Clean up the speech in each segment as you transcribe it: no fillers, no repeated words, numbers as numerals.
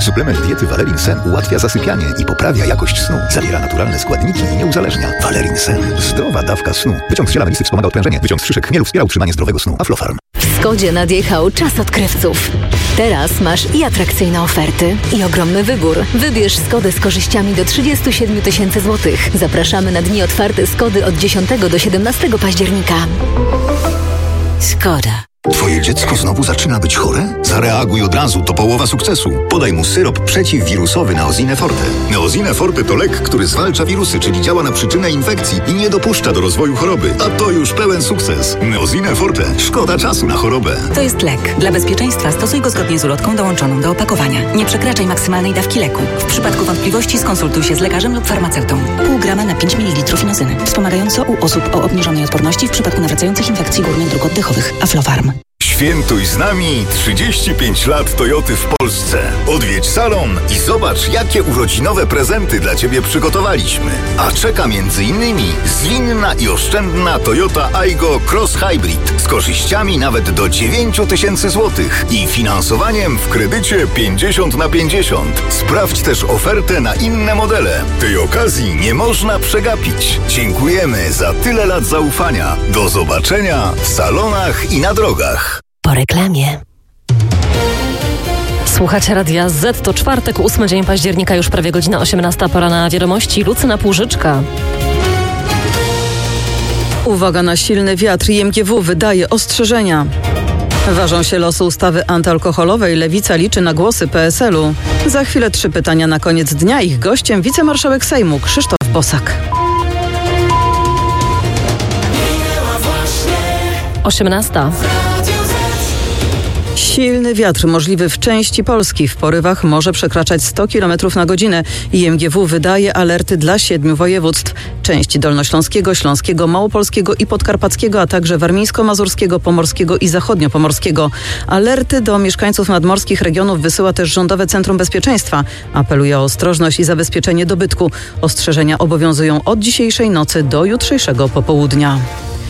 Suplement diety Valerin Sen ułatwia zasypianie i poprawia jakość snu. Zawiera naturalne składniki i nie uzależnia. Valerin Sen. Zdrowa dawka snu. Wyciąg z ziela melisy wspomaga odprężenie. Wyciąg z szyszek chmielu wspiera utrzymanie zdrowego snu. Aflofarm. W Skodzie nadjechał czas odkrywców. Teraz masz i atrakcyjne oferty, i ogromny wybór. Wybierz Skodę z korzyściami do 37 000 złotych. Zapraszamy na dni otwarte Skody od 10 do 17 października. Skoda. Twoje dziecko znowu zaczyna być chore? Zareaguj od razu, to połowa sukcesu. Podaj mu syrop przeciwwirusowy Neosine Forte. Neosine Forte to lek, który zwalcza wirusy, czyli działa na przyczynę infekcji i nie dopuszcza do rozwoju choroby. A to już pełen sukces. Neosine Forte. Szkoda czasu na chorobę. To jest lek. Dla bezpieczeństwa stosuj go zgodnie z ulotką dołączoną do opakowania. Nie przekraczaj maksymalnej dawki leku. W przypadku wątpliwości skonsultuj się z lekarzem lub farmaceutą. Pół grama na 5 ml inozyny. Wspomagająco u osób o obniżonej odporności w przypadku nawracających infekcji górnych dróg oddechowych. Aflofarm. Świętuj z nami 35 lat Toyoty w Polsce. Odwiedź salon i zobacz, jakie urodzinowe prezenty dla Ciebie przygotowaliśmy. A czeka m.in. zwinna i oszczędna Toyota Aygo Cross Hybrid z korzyściami nawet do 9 000 złotych i finansowaniem w kredycie 50/50. Sprawdź też ofertę na inne modele. Tej okazji nie można przegapić. Dziękujemy za tyle lat zaufania. Do zobaczenia w salonach i na drogach. Po reklamie. Słuchacie Radia Z, to czwartek, 8 dzień października, już prawie godzina 18, pora na wiadomości. Lucyna Płużyczka. Uwaga na silny wiatr, IMGW wydaje ostrzeżenia. Ważą się losy ustawy antyalkoholowej. Lewica liczy na głosy PSL-u. Za chwilę 3 pytania na koniec dnia. Ich gościem wicemarszałek Sejmu Krzysztof Bosak. 18. Silny wiatr możliwy w części Polski. W porywach może przekraczać 100 km na godzinę. IMGW wydaje alerty dla 7 województw. Części dolnośląskiego, śląskiego, małopolskiego i podkarpackiego, a także warmińsko-mazurskiego, pomorskiego i zachodniopomorskiego. Alerty do mieszkańców nadmorskich regionów wysyła też Rządowe Centrum Bezpieczeństwa. Apeluje o ostrożność i zabezpieczenie dobytku. Ostrzeżenia obowiązują od dzisiejszej nocy do jutrzejszego popołudnia.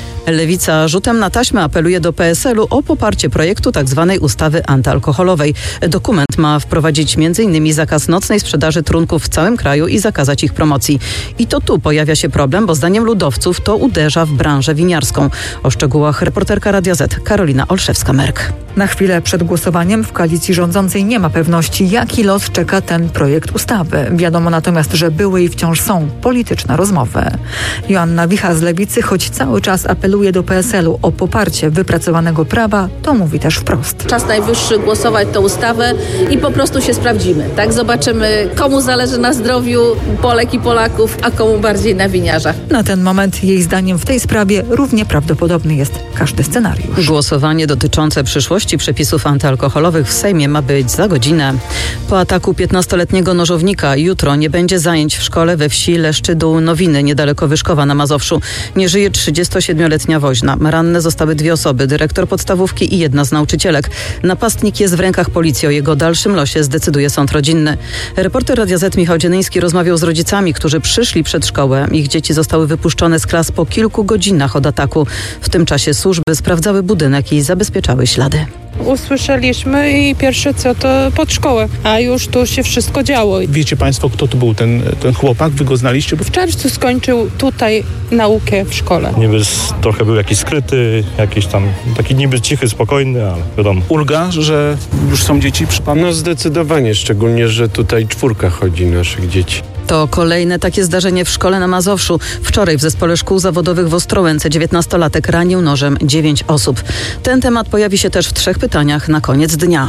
Lewica rzutem na taśmę apeluje do PSL-u o poparcie projektu tzw. ustawy antyalkoholowej. Dokument ma wprowadzić m.in. zakaz nocnej sprzedaży trunków w całym kraju i zakazać ich promocji. I to tu pojawia się problem, bo zdaniem ludowców to uderza w branżę winiarską. O szczegółach reporterka Radia Z Karolina Olszewska-Merk. Na chwilę przed głosowaniem w koalicji rządzącej nie ma pewności, jaki los czeka ten projekt ustawy. Wiadomo natomiast, że były i wciąż są polityczne rozmowy. Joanna Wicha z Lewicy, choć cały czas apeluje do PSL-u o poparcie wypracowanego prawa, to mówi też wprost. Czas najwyższy głosować tę ustawę i po prostu się sprawdzimy. Tak, zobaczymy, komu zależy na zdrowiu Polek i Polaków, a komu bardziej na winiarzach. Na ten moment jej zdaniem w tej sprawie równie prawdopodobny jest każdy scenariusz. Głosowanie dotyczące przyszłości przepisów antyalkoholowych w Sejmie ma być za godzinę. Po ataku 15-letniego nożownika jutro nie będzie zajęć w szkole we wsi Leszczy-Dół Nowiny, niedaleko Wyszkowa na Mazowszu. Nie żyje 37-letnia woźna. Ranne zostały 2 osoby, dyrektor podstawówki i 1 z nauczycielek. Napastnik jest w rękach policji. O jego dalszym losie zdecyduje sąd rodzinny. Reporter Radia Z Michał Dzienyński rozmawiał z rodzicami, którzy przyszli przed szkołę. Ich dzieci zostały wypuszczone z klas po kilku godzinach od ataku. W tym czasie służby sprawdzały budynek i zabezpieczały ślady. Usłyszeliśmy i pierwsze co to pod szkołę, a już tu się wszystko działo. Wiecie Państwo, kto to był ten chłopak? Wy go znaliście? W czerwcu skończył tutaj naukę w szkole. Niby trochę był jakiś skryty, jakiś tam taki niby cichy, spokojny, ale wiadomo. Ulga, że już są dzieci przy Panu? No zdecydowanie, szczególnie, że tutaj 4 chodzi naszych dzieci. To kolejne takie zdarzenie w szkole na Mazowszu. Wczoraj w Zespole Szkół Zawodowych w Ostrołęce 19-latek ranił nożem 9 osób. Ten temat pojawi się też w 3 pytaniach na koniec dnia.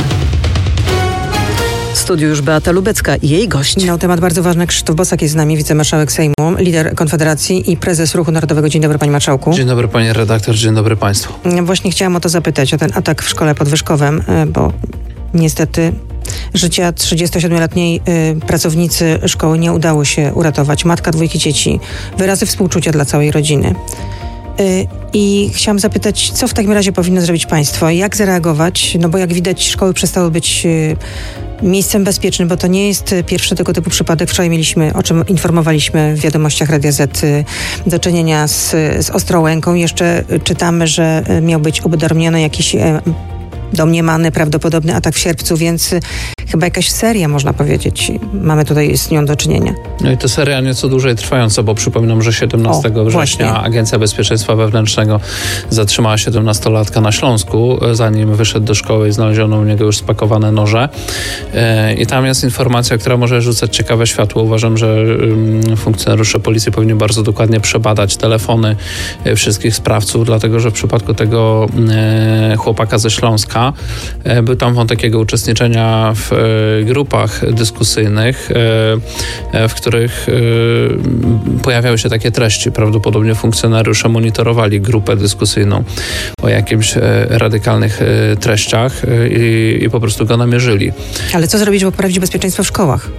W studiu już Beata Lubecka i jej gość. No, temat bardzo ważny. Krzysztof Bosak jest z nami, wicemarszałek Sejmu, lider Konfederacji i prezes Ruchu Narodowego. Dzień dobry, panie marszałku. Dzień dobry, panie redaktor, dzień dobry państwu. Właśnie chciałam o to zapytać, o ten atak w szkole pod Wyszkowem, bo niestety życia 37-letniej pracownicy szkoły nie udało się uratować. Matka 2 dzieci. Wyrazy współczucia dla całej rodziny. I chciałam zapytać, co w takim razie powinno zrobić państwo? Jak zareagować? No bo jak widać, szkoły przestały być miejscem bezpiecznym, bo to nie jest pierwszy tego typu przypadek. Wczoraj mieliśmy, o czym informowaliśmy w wiadomościach Radia Z, do czynienia z Ostrołęką. Jeszcze czytamy, że miał być udaremniony jakiś domniemany, prawdopodobny atak w sierpcu, więc chyba jakaś seria, można powiedzieć. Mamy tutaj z nią do czynienia. No i to seria nieco dłużej trwająca, bo przypominam, że 17 września właśnie. Agencja Bezpieczeństwa Wewnętrznego zatrzymała 17-latka na Śląsku, zanim wyszedł do szkoły i znaleziono u niego już spakowane noże. I tam jest informacja, która może rzucać ciekawe światło. Uważam, że funkcjonariusze policji powinni bardzo dokładnie przebadać telefony wszystkich sprawców, dlatego że w przypadku tego chłopaka ze Śląska był tam wątek jego uczestniczenia w grupach dyskusyjnych, w których pojawiały się takie treści. Prawdopodobnie funkcjonariusze monitorowali grupę dyskusyjną o jakimś radykalnych treściach i po prostu go namierzyli. Ale co zrobić, by poprawić bezpieczeństwo w szkołach?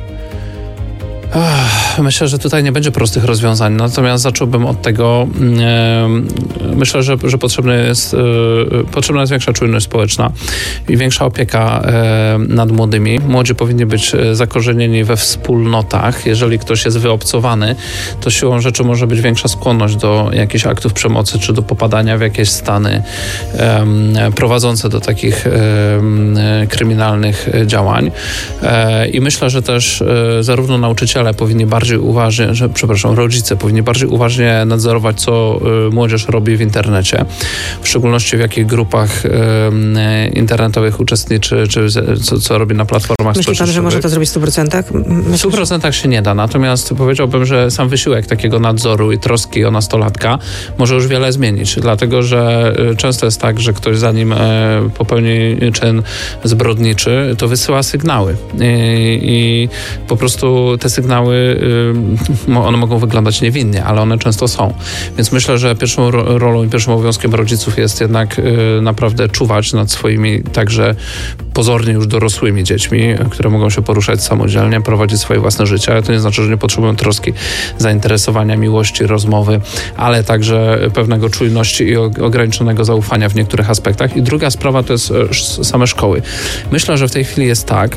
Myślę, że tutaj nie będzie prostych rozwiązań, natomiast zacząłbym od tego, myślę, że potrzebna jest większa czujność społeczna i większa opieka nad młodymi. Młodzi powinni być zakorzenieni we wspólnotach. Jeżeli ktoś jest wyobcowany, to siłą rzeczy może być większa skłonność do jakichś aktów przemocy, czy do popadania w jakieś stany prowadzące do takich kryminalnych działań. I myślę, że też zarówno nauczyciele powinni bardziej uważnie, rodzice powinni bardziej uważnie nadzorować, co młodzież robi w internecie. W szczególności w jakich grupach internetowych uczestniczy, czy co robi na platformach społecznościowych. Myśli pan, że może to zrobić w 100%? W 100% się nie da. Natomiast powiedziałbym, że sam wysiłek takiego nadzoru i troski o nastolatka może już wiele zmienić. Dlatego, że często jest tak, że ktoś zanim popełni czyn zbrodniczy, to wysyła sygnały. I po prostu te sygnały one mogą wyglądać niewinnie, ale one często są. Więc myślę, że pierwszą rolą i pierwszym obowiązkiem rodziców jest jednak naprawdę czuwać nad swoimi także pozornie już dorosłymi dziećmi, które mogą się poruszać samodzielnie, prowadzić swoje własne życie, ale to nie znaczy, że nie potrzebują troski, zainteresowania, miłości, rozmowy, ale także pewnego czujności i ograniczonego zaufania w niektórych aspektach. I druga sprawa to jest same szkoły. Myślę, że w tej chwili jest tak,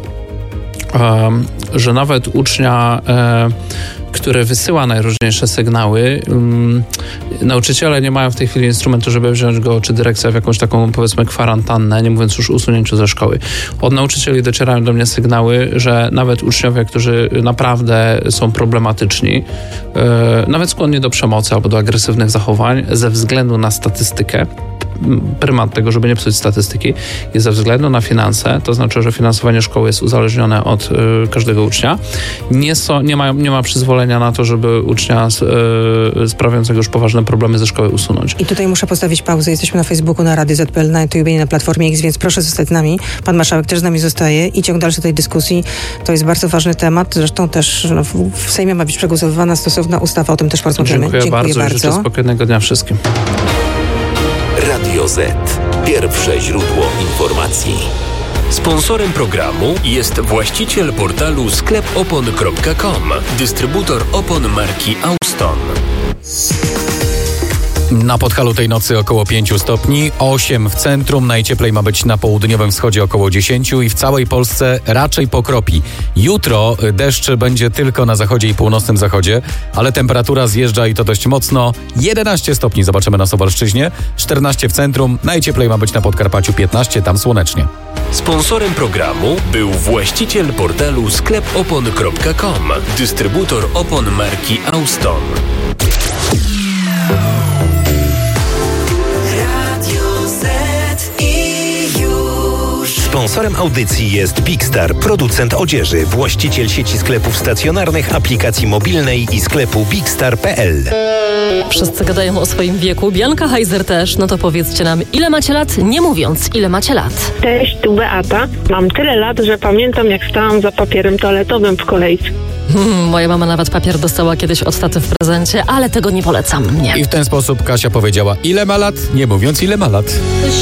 że nawet ucznia, który wysyła najróżniejsze sygnały, nauczyciele nie mają w tej chwili instrumentu, żeby wziąć go, czy dyrekcja w jakąś taką, powiedzmy, kwarantannę, nie mówiąc już o usunięciu ze szkoły. Od nauczycieli docierają do mnie sygnały, że nawet uczniowie, którzy naprawdę są problematyczni, nawet skłonni do przemocy albo do agresywnych zachowań, ze względu na statystykę, prymat tego, żeby nie psuć statystyki, jest ze względu na finanse, to znaczy, że finansowanie szkoły jest uzależnione od każdego ucznia. Nie ma przyzwolenia na to, żeby ucznia sprawiającego już poważne problemy ze szkoły usunąć. I tutaj muszę postawić pauzę. Jesteśmy na Facebooku, na Radiu ZPL, na YouTube i na Platformie X, więc proszę zostać z nami. Pan marszałek też z nami zostaje i ciąg dalszy tej dyskusji. To jest bardzo ważny temat. Zresztą też w Sejmie ma być przegłosowana stosowna ustawa. O tym też porozmawiamy. Dziękuję bardzo. Życzę spokojnego dnia wszystkim. Radio Z. Pierwsze źródło informacji. Sponsorem programu jest właściciel portalu sklepopon.com, dystrybutor opon marki Auston. Na Podhalu tej nocy około 5 stopni, 8 w centrum, najcieplej ma być na południowym wschodzie około 10 i w całej Polsce raczej pokropi. Jutro deszcz będzie tylko na zachodzie i północnym zachodzie, ale temperatura zjeżdża i to dość mocno. 11 stopni zobaczymy na Suwalszczyźnie, 14 w centrum, najcieplej ma być na Podkarpaciu, 15 tam słonecznie. Sponsorem programu był właściciel portalu sklepopon.com, dystrybutor opon marki Auston. Sponsorem audycji jest Big Star, producent odzieży, właściciel sieci sklepów stacjonarnych, aplikacji mobilnej i sklepu bigstar.pl. Wszyscy gadają o swoim wieku. Bianka Heiser też. No to powiedzcie nam, ile macie lat, nie mówiąc, ile macie lat. Cześć, tu Beata. Mam tyle lat, że pamiętam, jak stałam za papierem toaletowym w kolejce. Moja mama nawet papier dostała kiedyś od taty w prezencie, ale tego nie polecam. Nie. I w ten sposób Kasia powiedziała, ile ma lat, nie mówiąc, ile ma lat.